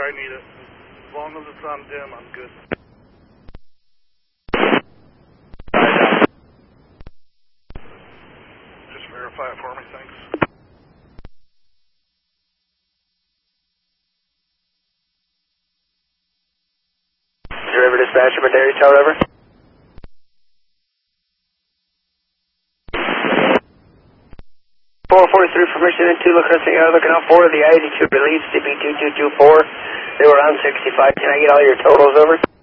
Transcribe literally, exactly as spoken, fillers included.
I need it. As long as it's on dim, I'm good. Just verify it for me, thanks. River Dispatcher, Madary Tower, over. four forty-three for Michigan two, looking, uh, looking out for the I eighty-two release, C B two two two four. They were on sixty-five. Can I get all your totals over?